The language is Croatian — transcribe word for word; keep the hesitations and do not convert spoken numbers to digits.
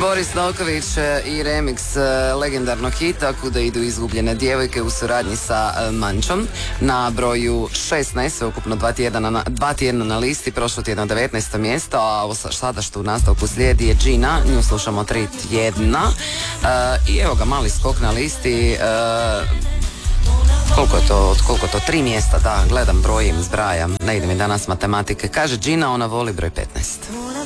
Boris Novković i remix legendarnog hita Kuda idu izgubljene djevojke u suradnji sa Mančom na broju šesnaest, ukupno dva tjedna na, dva tjedna na listi, prošlo tjedno devetnaesto mjesto, a ovo sada što u nastavku slijedi je Gina, nju slušamo tri tjedna uh, i evo ga mali skok na listi. Uh, Koliko je to, od koliko je to, tri mjesta, da, gledam, brojim, zbrajam, ne ide mi danas matematike. Kaže Gina, ona voli broj petnaest.